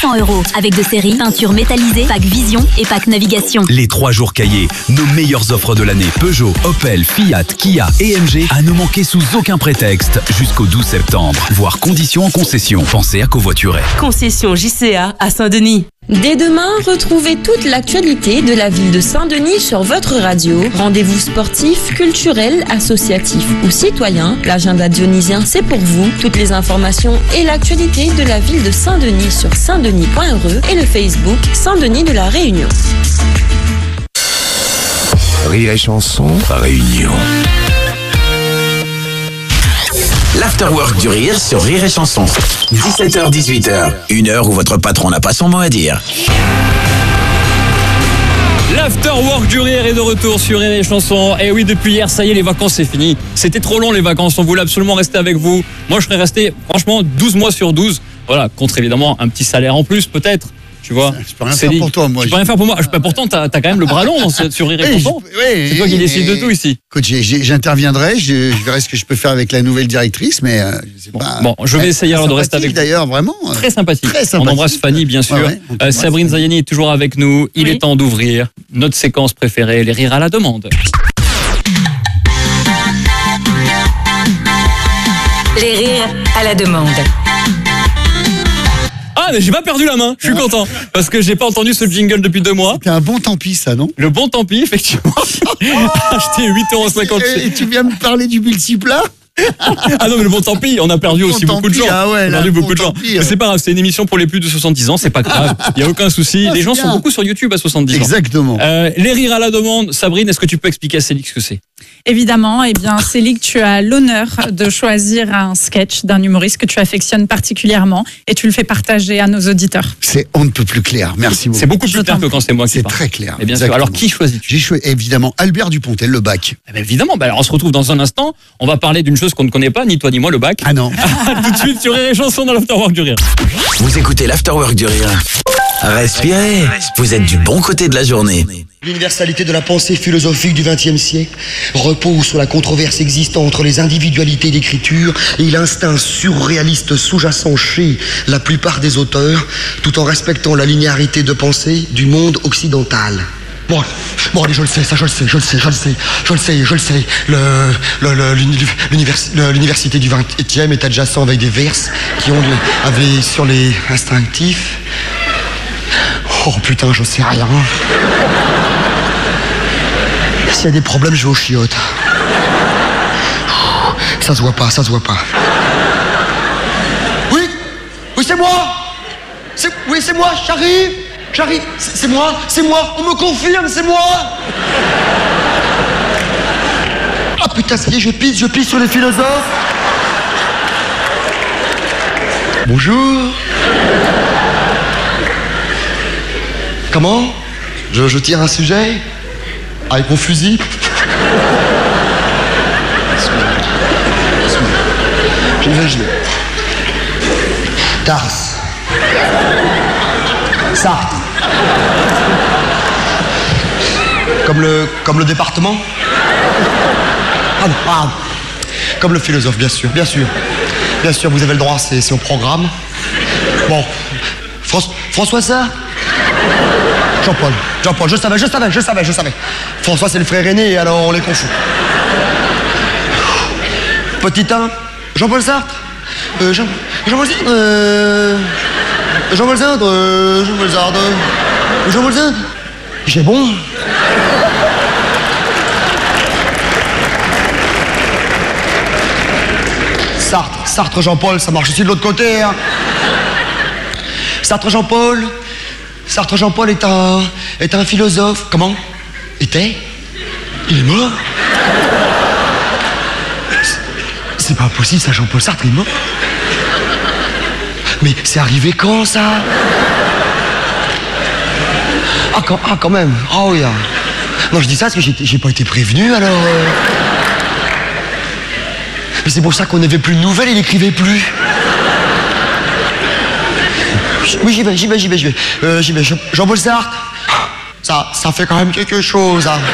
200 € avec de série, peinture métallisée, pack vision et pack navigation. Les 3 jours cahiers, nos meilleures offres de l'année. Peugeot, Opel, Fiat, Kia et MG à ne manquer sous aucun prétexte jusqu'au 12 septembre. Voir conditions en concession. Pensez à covoiturer. Concession JCA à Saint-Denis. Dès demain, retrouvez toute l'actualité de la ville de Saint-Denis sur votre radio. Rendez-vous sportifs, culturels, associatifs ou citoyens. L'agenda dionysien, c'est pour vous. Toutes les informations et l'actualité de la ville de Saint-Denis sur saintdenis.re et le Facebook Saint-Denis de la Réunion. Rire et chanson, Réunion. L'Afterwork du Rire sur Rire et Chanson. 17h-18h, une heure où votre patron n'a pas son mot à dire. L'Afterwork du Rire est de retour sur Rire et Chanson. Et oui, depuis hier, ça y est, les vacances, c'est fini. C'était trop long, les vacances. On voulait absolument rester avec vous. Moi, je serais resté, franchement, 12 mois sur 12. Voilà, contre évidemment un petit salaire en plus, peut-être. Tu vois, je peux rien faire pour toi, moi. Je peux rien faire pour moi. Pourtant, t'as quand même le bras long sur Rire et Chanson. C'est toi qui décides de tout ici. Écoute, j'interviendrai, je verrai ce que je peux faire avec la nouvelle directrice, mais je sais pas. Bon, je vais essayer alors de rester avec vous. D'ailleurs, vraiment. Très sympathique. On embrasse Fanny, bien sûr. Ouais, Sabrine Zayani est toujours avec nous. Il est temps d'ouvrir notre séquence préférée, les rires à la demande. Les rires à la demande. Ah, mais j'ai pas perdu la main, je suis content. Parce que j'ai pas entendu ce jingle depuis 2 mois. C'était un bon tant pis, ça, non? Le bon tant pis, effectivement. Acheté 8,50 €. Et tu viens me parler du multiplat? Ah non, mais le bon tant pis, on a perdu aussi beaucoup de gens. Ah ouais, on a perdu beaucoup de gens. Mais c'est pas grave, c'est une émission pour les plus de 70 ans, c'est pas grave. Il y a aucun souci. Les gens sont beaucoup sur YouTube à 70 ans. Exactement. Les rires à la demande. Sabrine, est-ce que tu peux expliquer à Céline ce que c'est? Évidemment, eh bien, Céline, tu as l'honneur de choisir un sketch d'un humoriste que tu affectionnes particulièrement et tu le fais partager à nos auditeurs. C'est on ne peut plus clair. Merci beaucoup. C'est beaucoup plus clair que quand c'est moi qui C'est parle. très clair. Et bien sûr. Alors, qui choisis-tu? J'ai choisi évidemment Albert Dupontel, le bac. Eh bien, évidemment. Alors, on se retrouve dans un instant. On va parler d'une chose qu'on ne connaît pas, ni toi ni moi, le bac. Ah non. Tout de suite sur Rire et Chanson dans l'Afterwork du Rire. Vous écoutez l'Afterwork du Rire. Respirez. Vous êtes du bon côté de la journée. L'universalité de la pensée philosophique du XXe siècle repose sur la controverse existant entre les individualités d'écriture et l'instinct surréaliste sous-jacent chez la plupart des auteurs, tout en respectant la linéarité de pensée du monde occidental. Bon, allez, je le sais. L'université du XXe est adjacent avec des vers qui avaient sur les instinctifs. Oh putain, je sais rien. S'il y a des problèmes, je vais aux chiottes. Ça se voit pas. Oui, c'est moi. Oui, c'est moi, j'arrive. C'est moi. On me confirme, c'est moi. Ah putain, ça y est, je pisse sur les philosophes. Bonjour. Comment? Je tire un sujet? Avec mon fusil? Je vais. Tars. Sarthe. Comme le département? Ah non, comme le philosophe, bien sûr. Bien sûr, vous avez le droit, c'est au programme. Bon. François Sartre? Jean-Paul, je savais. François, c'est le frère aîné, alors on les confond. Petit 1, Jean-Paul Sartre. Jean-Paul Sartre. J'ai bon. Sartre Jean-Paul, ça marche aussi de l'autre côté, hein. Sartre Jean-Paul est un philosophe. Comment? Était? Il est mort? C'est pas possible, ça, Jean-Paul Sartre est mort. Mais c'est arrivé quand, ça? Quand même. Ah oui. Non, je dis ça parce que j'ai pas été prévenu, alors... Mais c'est pour ça qu'on n'avait plus de nouvelles, il n'écrivait plus. Oui, j'y vais. Jean-Paul Sartre, ça fait quand même quelque chose, hein.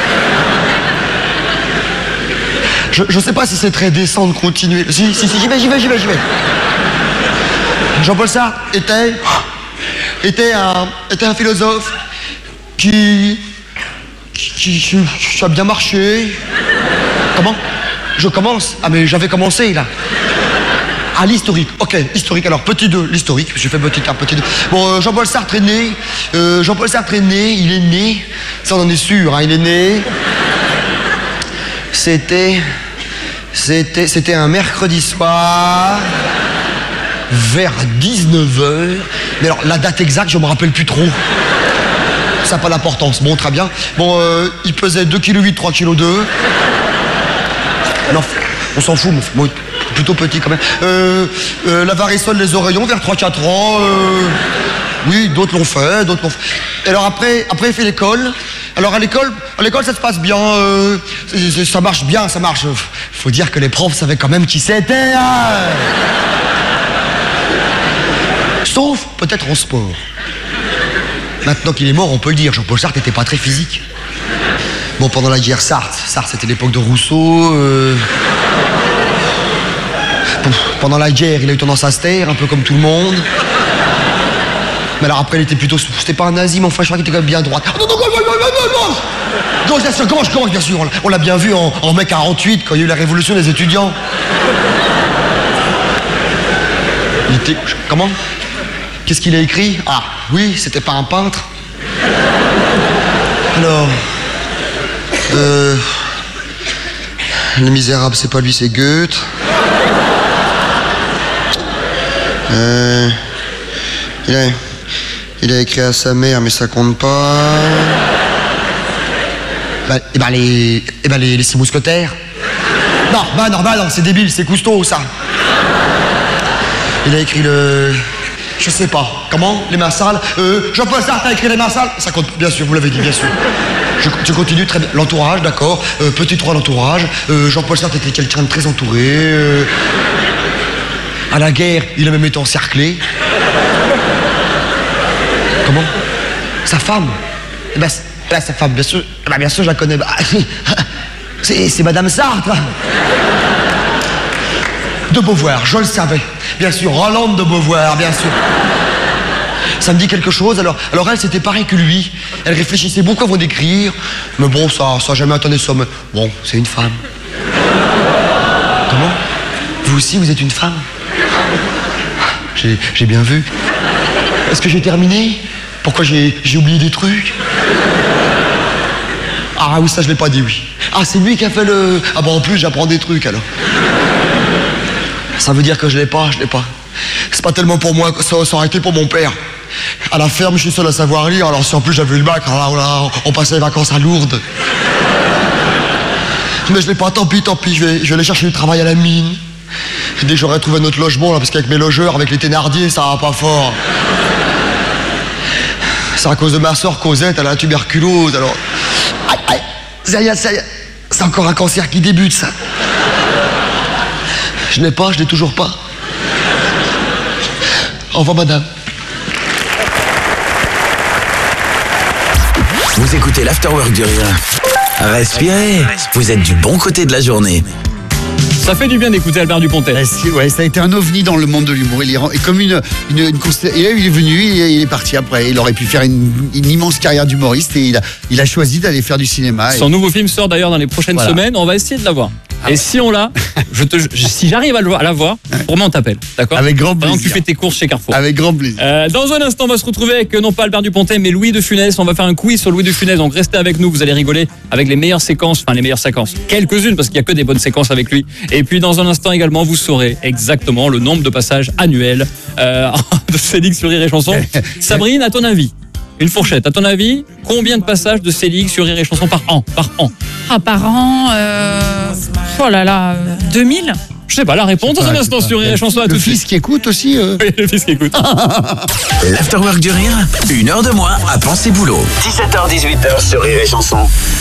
Je sais pas si c'est très décent de continuer. Si, j'y vais. Jean-Paul Sartre était était un philosophe qui a bien marché. Comment? Je commence? Ah mais j'avais commencé là. Ah, l'historique, ok, historique. Alors, petit 2, l'historique, j'ai fait petit 1, petit 2. Bon, Jean-Paul Sartre est né, il est né, ça on en est sûr, hein, il est né. C'était un mercredi soir, vers 19h. Mais alors, la date exacte, je me rappelle plus trop. Ça n'a pas d'importance, bon, très bien. Bon, il pesait 2,8 kg, 3,2 kg. Non, on s'en fout, bon, plutôt petit quand même. La varicelle des oreillons vers 3-4 ans. Oui, d'autres l'ont fait, Et alors après il fait l'école. Alors à l'école ça se passe bien. Ça marche bien, ça marche. Faut dire que les profs savaient quand même qui c'était. Hein. Sauf peut-être en sport. Maintenant qu'il est mort, on peut le dire. Jean-Paul Sartre n'était pas très physique. Bon, pendant la guerre Sartre c'était l'époque de Rousseau. Pendant la guerre, il a eu tendance à se taire, un peu comme tout le monde. Mais alors après, il était plutôt... C'était pas un nazi, mais enfin, je crois qu'il était quand même bien droit. Non, bien sûr, comment, bien sûr. On l'a bien vu en mai 48, quand il y a eu la révolution des étudiants. Il était... Comment? Qu'est-ce qu'il a écrit? Ah, oui, c'était pas un peintre. Alors... Les Misérables, c'est pas lui, c'est Goethe. Il a écrit à sa mère, mais ça compte pas. Les 6 mousquetaires. Non, c'est débile, c'est Cousteau, ça. Il a écrit le... Je sais pas. Comment? Les Marsals. Jean-Paul Sartre a écrit les Marsals. Ça compte, bien sûr, vous l'avez dit, bien sûr. Tu continues, très bien. L'entourage, d'accord. Petit 3, l'entourage. Jean-Paul Sartre était quelqu'un de très entouré. À la guerre, il a même été encerclé. Comment? Sa femme? Sa femme, bien sûr. Bien sûr, je la connais. C'est Madame Sartre. De Beauvoir, je le savais. Bien sûr, Rolande de Beauvoir, bien sûr. Ça me dit quelque chose. Alors elle, c'était pareil que lui. Elle réfléchissait beaucoup avant d'écrire. Mais bon, ça n'a jamais atteint ça. Mais bon, c'est une femme. Comment? Vous aussi, vous êtes une femme? J'ai bien vu. Est-ce que j'ai terminé? Pourquoi j'ai oublié des trucs? Ah oui, ça je l'ai pas dit, oui. Ah, c'est lui qui a fait le... Ah bah en plus, j'apprends des trucs, alors. Ça veut dire que je l'ai pas. C'est pas tellement pour moi, ça aurait été pour mon père. À la ferme, je suis seul à savoir lire, alors si en plus j'avais eu le bac, alors là, on passait les vacances à Lourdes. Mais je l'ai pas, tant pis, je vais aller chercher du travail à la mine. Dès que j'aurais trouvé notre logement, là, parce qu'avec mes logeurs, avec les Thénardier, ça va pas fort. C'est à cause de ma soeur Cosette, elle a la tuberculose, alors... Aïe, ça y est, c'est encore un cancer qui débute, ça. Je l'ai toujours pas. Au revoir, madame. Vous écoutez l'Afterwork du Rire. Respirez, vous êtes du bon côté de la journée. Ça fait du bien d'écouter Albert Dupontel. Ouais, ça a été un ovni dans le monde de l'humour. Il est comme une et là, il est venu, il est parti après. Il aurait pu faire une immense carrière d'humoriste et il a choisi d'aller faire du cinéma. Son nouveau film sort d'ailleurs dans les prochaines semaines. On va essayer de l'avoir. Et si on l'a, si j'arrive à la voir, pour moi on t'appelle, d'accord? Avec grand plaisir. Pendant que tu fais tes courses chez Carrefour. Avec grand plaisir. Dans un instant, on va se retrouver avec non pas Albert Dupontel, mais Louis de Funès. On va faire un quiz sur Louis de Funès. Donc restez avec nous, vous allez rigoler avec les meilleures séquences, quelques-unes parce qu'il y a que des bonnes séquences avec lui. Et puis dans un instant également, vous saurez exactement le nombre de passages annuels de Célic sur Rire et Chanson. Sabrine, à ton avis? Une fourchette. À ton avis, combien de passages de Célic sur Rire et Chanson par an? Par an, oh là là, 2000? Je sais pas, la réponse dans un instant sur Rire et Chanson. Le fils qui écoute aussi. Oui, le fils qui écoute. L'Afterwork du Rire, 1 heure de moins à penser boulot. 17h-18h sur Rire et Chanson.